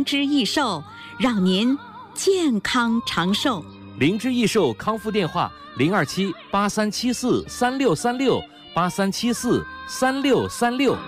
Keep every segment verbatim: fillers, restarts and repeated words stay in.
芝益寿，让您健康长寿。 灵芝益寿康复电话零二七八三七四三六三六八三七四三六三六。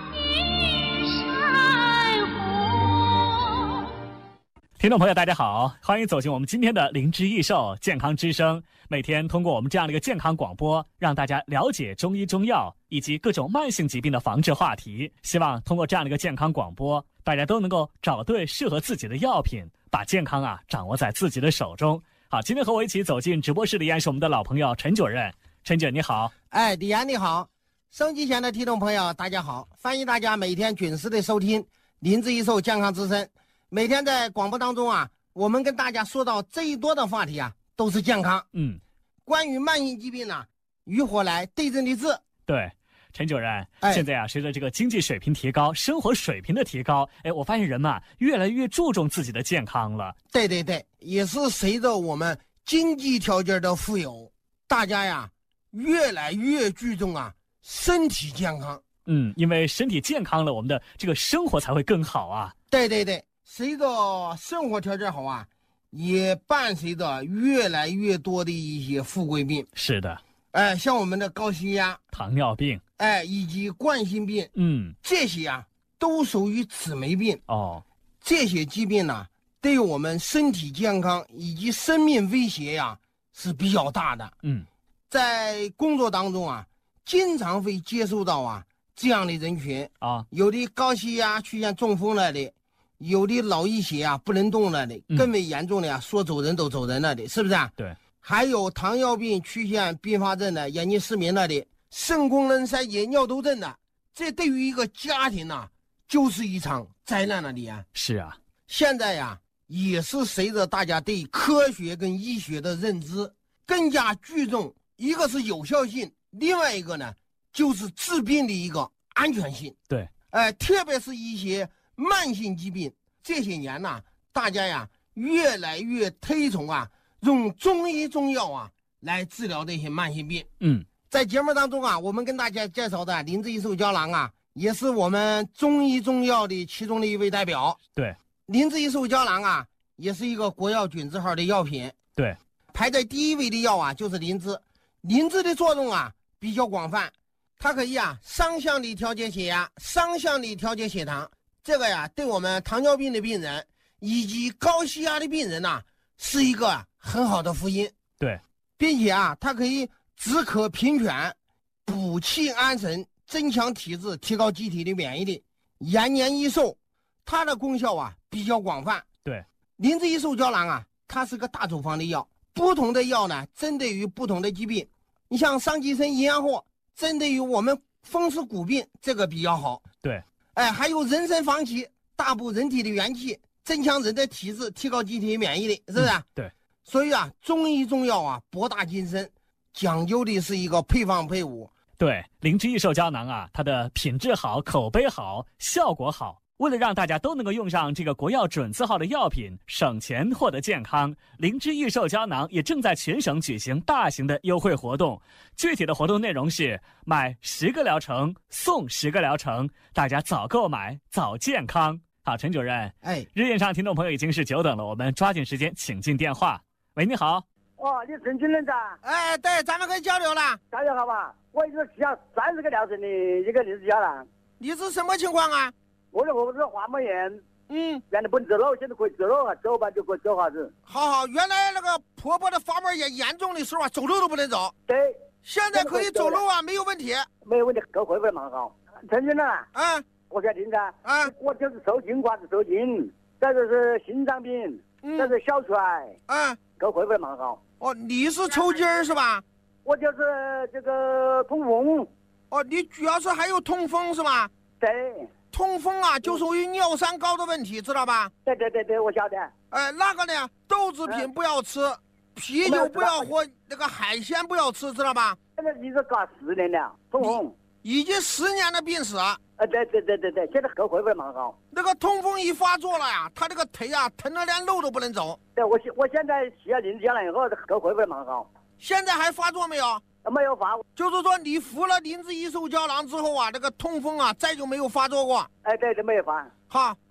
听众朋友大家好，欢迎走进我们今天的灵芝益寿健康之声。每天通过我们这样的一个健康广播，让大家了解中医中药以及各种慢性疾病的防治话题。希望通过这样的一个健康广播，大家都能够找对适合自己的药品，把健康啊掌握在自己的手中。好，今天和我一起走进直播室的依然是我们的老朋友陈主任。陈姐你好。 哎，李安你好。收机前的听众朋友大家好，欢迎大家每天准时的收听灵芝益寿健康之声。每天在广播当中啊，我们跟大家说到最多的话题啊，都是健康。 嗯， 关于慢性疾病呢、啊，与火来对症的治。 对，陈主任， 哎、 现在啊，随着这个经济水平提高，生活水平的提高，哎，我发现人们啊，越来越注重自己的健康了。 对对对，也是随着我们经济条件的富有，大家呀越来越注重啊身体健康。 嗯，因为身体健康了，我们的这个生活才会更好啊。 对对对。随着生活条件好啊，也伴随着越来越多的一些富贵病。 是的， 哎，像我们的高血压、 糖尿病， 哎，以及冠心病， 嗯， 这些啊都属于姊妹病。 哦， 这些疾病呢、啊，对我们身体健康以及生命威胁呀、啊、是比较大的。 嗯， 在工作当中啊，经常会接触到啊这样的人群啊， 有的高血压出现中风了的。有的脑溢血啊，不能动了的，更为严重的啊，说走人都走人了的，是不是啊？ 对。 还有糖尿病出现并发症的，眼睛失明了的，肾功能衰竭、尿毒症的，这对于一个家庭呐、啊，就是一场灾难了的啊。 是啊。 现在呀、啊，也是随着大家对科学跟医学的认知，更加注重一个是有效性，另外一个呢，就是治病的一个安全性。 对。 哎、呃，特别是一些慢性疾病，这些年呐、啊，大家呀越来越推崇啊，用中医中药啊来治疗这些慢性病。 嗯， 在节目当中啊，我们跟大家介绍的灵芝益寿胶囊啊，也是我们中医中药的其中的一位代表。 对， 灵芝益寿胶囊啊，也是一个国药准字号的药品。 对， 排在第一位的药啊就是灵芝。灵芝的作用啊比较广泛，它可以啊双向的调节血压，双向的调节血糖。这个呀，对我们糖尿病的病人以及高血压的病人呐、啊，是一个、啊、很好的福音。 对， 并且啊，它可以止渴平喘、补气安神、增强体质、提高机体的免疫力、延年益寿，它的功效啊比较广泛。 对， 灵芝益寿胶囊啊，它是个大处方的药，不同的药呢，针对于不同的疾病。你像桑寄生营养货，针对于我们风湿骨病，这个比较好。 对。 哎，还有人参黄芪，大补人体的元气，增强人的体质，提高机体免疫力，是不是、 嗯？对。 所以啊，中医中药啊，博大精深，讲究的是一个配方配伍。 对，灵芝益寿胶囊啊，它的品质好，口碑好，效果好。为了让大家都能够用上这个国药准字号的药品，省钱获得健康，灵芝益寿胶囊也正在全省举行大型的优惠活动。具体的活动内容是买十个疗程送十个疗程，大家早购买早健康。好，陈主任， 哎， 热线上听众朋友已经是久等了，我们抓紧时间请进电话。喂，你好。 哦，你陈主任噻？ 哎，对，咱们可以交流了。 交流好吧？我一直需要三十个疗程的一个灵芝胶囊。 你是什么情况啊？ 我的我是滑膜炎， 嗯， 原来不能走路，现在可以走路了，走吧就可以走下子。 好好，原来那个婆婆的滑膜炎严重的时候啊，走路都不能走。 对， 现在可以走路啊，没有问题。 没有问题，够恢复的蛮好。陈主任啊， 嗯， 我想听噻， 啊， 我就是受精管子受精，再就是心脏病， 嗯， 再是小踹， 嗯， 够恢复的蛮好。 哦，你是抽筋儿是吧？ 我就是这个痛风。 哦，你主要是还有痛风是吧？ 对。 痛风啊，就属于尿酸高的问题，知道吧？ 对对对对，我晓得。 哎，那个呢，豆制品不要吃，嗯、啤酒不要喝，那个海鲜不要吃，知道吧？ 现在你是搞十年了，痛风已经十年的病史。 啊，对对对对对，现在够恢复的蛮好。 那个痛风一发作了呀，他这个腿啊疼得连路都不能走。 对，我现我现在需要灵芝胶囊以后，够恢复的蛮好。 现在还发作没有？ 没有发， 就是说你服了灵芝益寿胶囊之后啊，这个痛风啊再就没有发作过。 哎，对，都没有发。 好，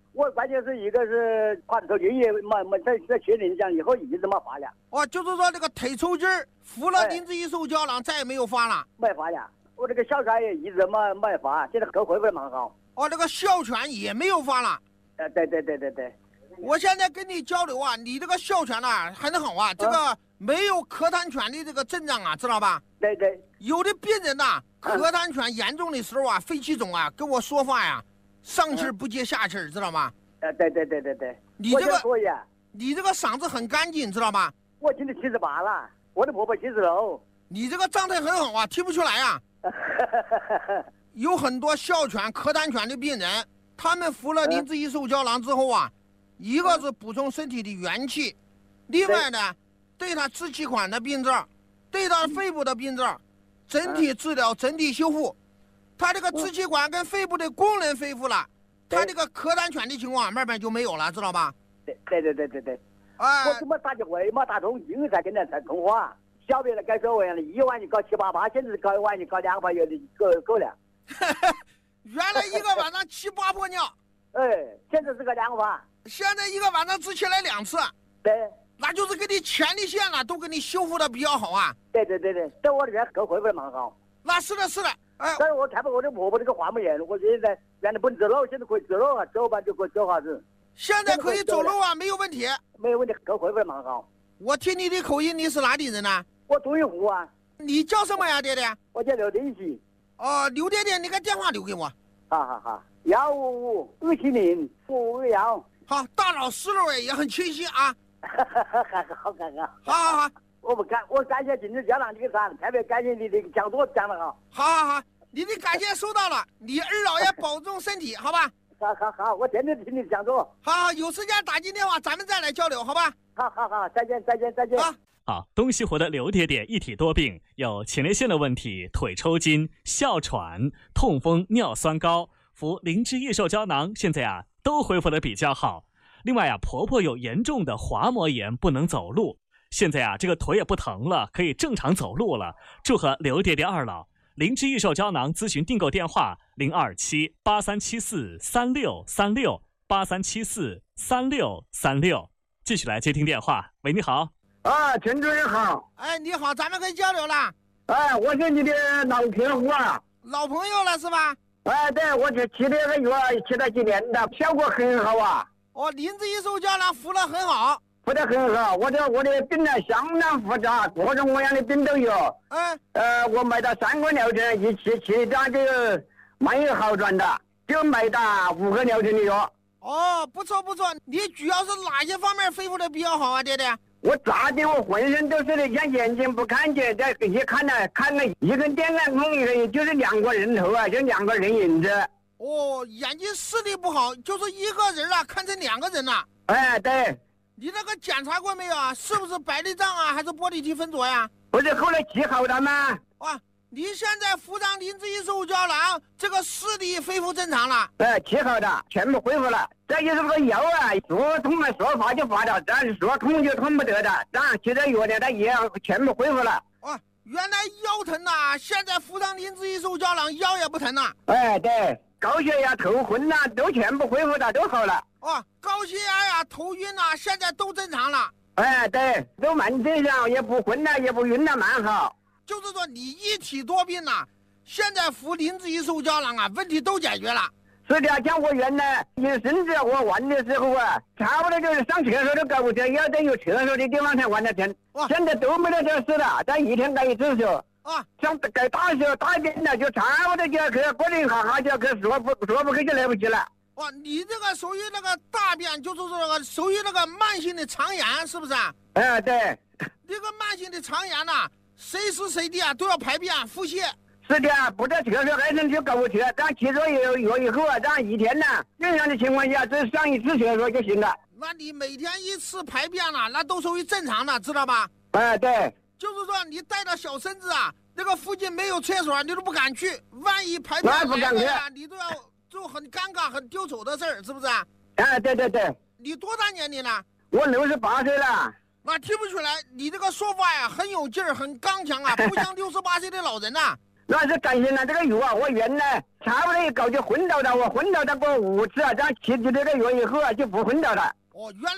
我关键是一个是胯头筋也没没在在确定讲以后一直没发了。 哦，就是说这个腿抽筋儿，服了磷脂益寿胶囊再也没有发了。 没发了，我这个小拳也一直没没发，现在可恢复得蛮好。 哦，这个哮喘也没有发了。 呃，对对对对对。 我现在跟你交流啊，你这个哮喘啊很好啊，这个没有咳痰喘的这个症状啊，知道吧？ 对对。 有的病人呐、啊，咳痰喘严重的时候啊，肺气肿啊，跟我说话呀，上气不接下气，知道吗？ 呃，对对对对对。 你这个可以啊， 你这个嗓子很干净，知道吧？ 我今年七十八了，我的婆婆七十六。 你这个状态很好啊，听不出来啊。有很多哮喘、咳痰喘的病人，他们服了磷脂益寿胶囊之后啊，一个是补充身体的元气，另外呢，对他支气管的病症，对他肺部的病症，整体治疗、整体修复，他这个支气管跟肺部的功能恢复了，他这个咳痰喘的情况慢慢就没有了，知道吧？ 对对对对对对。 啊， 我怎么打电话没打通，因为才跟人才通话。小别的改手样的，一晚就搞七八八，现在搞一晚就搞两百，有的够够了。 原来一个晚上七八泡尿， 哎，现在是个两把， 现在一个晚上只起来两次。 对， 那就是给你前列腺了，都给你修复的比较好啊。 对对对对，在我这边够恢复的蛮好。 那是的，是的，哎。 但是我看到我的婆婆这个话没严，我现在原来不能走路，现在可以走路啊，走吧就可以走下子。 现在可以走路啊，没有问题。 没有问题，够恢复的蛮好。 我听你的口音，你是哪里人呢？ 我东一湖啊。 你叫什么呀，爹爹？ 我叫刘定喜。 哦，刘爹爹，你个电话留给我。 好好好，幺五五二七零五五幺。 好，大脑思路也很清晰啊。 哈哈哈！好，感恩。 好好好， 我不感，我感谢今日胶囊这个赞，特别感谢你的讲座讲得好。 好好好，你的感谢收到了，你二老爷保重身体，好吧？ 好好好，我天天听你讲座。 好好，有时间打进电话，咱们再来交流，好吧？ 好好好，再见再见再见。 好。 好，东西湖的刘爹爹一体多病，有前列腺的问题、腿抽筋、哮喘、痛风、尿酸高，服磷脂益寿胶囊，现在啊都恢复的比较好。另外啊，婆婆有严重的滑膜炎，不能走路，现在啊这个腿也不疼了，可以正常走路了。祝贺刘爹爹二老。磷脂益寿胶囊咨询订购电话：零二七八三七四三六三六八三七四三六三六。继续来接听电话。喂，你好。 啊，陈主任好。 哎，你好，咱们可以交流了。 哎，我是你的老客户啊。 老朋友了是吧？ 哎，对，我去吃了个药，吃了几年的，效果很好啊。 哦，磷脂益寿胶囊服了很好。 服得很好，我的我的病呢相当复杂，各种各样的病都有。 嗯。 呃，我买到三个疗程，一吃吃到就蛮有好转的，就买到五个疗程的药。 哦，不错不错，你主要是哪些方面恢复的比较好啊，爹爹？ 我咋的？我浑身都是的，像眼睛不看见，这一看呢，看了一根电杆孔一个，就是两个人头啊，就两个人影子。 哦，眼睛视力不好，就是一个人啊，看成两个人了。 哎，对。 你那个检查过没有啊？是不是白内障啊，还是玻璃体分浊呀？ 不是后来治好了吗？ 啊，你现在服上磷脂益寿胶囊，这个视力恢复正常了。 哎，治好的，全部恢复了。再就是个腰啊，说痛了说发就发了，但是说痛就痛不得的。这样吃点药呢，它也全部恢复了。 哦，原来腰疼呐，现在服上磷脂益寿胶囊，腰也不疼了。 哎，对，高血压、头昏呐、啊，都全部恢复了，都好了。 哦，高血压呀、头晕呐、啊，现在都正常了。 哎，对，都蛮正常，也不昏了，也不晕了，蛮好。 就是说你一体多病呐、啊，现在服磷脂益寿胶囊啊，问题都解决了。 是的，像我原来有甚至我玩的时候啊，差不多就是上厕所都搞不成，要在有厕所的地方才玩得成。现在都没得这事了，但一天改一次手。 啊， 像改大手大便了，就差不多就要去过人哈哈就要去说不说不去就来不及了。 哇，你这个属于那个大便，就是这个属于那个慢性的肠炎，是不是啊？ 哎，对。 这个慢性的肠炎呐、啊，随时随地啊都要排便腹泻。 是的，不在厕所还能去搞去，但吃了药药以后啊，这样一天呢，正常的情况下只上一次厕所就行了。 那你每天一次排便了，那都属于正常的，知道吧？ 哎，对。 就是说你带着小身子啊，那个附近没有厕所，你都不敢去，万一排便来了呀，你都要做很尴尬、很丢丑的事儿，是不是啊？ 哎，对对对。 你多大年龄了？ 我六十八岁了。 那听不出来，你这个说话呀很有劲儿，很刚强啊，不像六十八岁的老人呐、啊。 那是感谢了这个药啊，我原来差不多一搞就昏倒了，我昏倒了过五次啊，这样吃起这个药以后啊就不昏倒了。 哦，原来。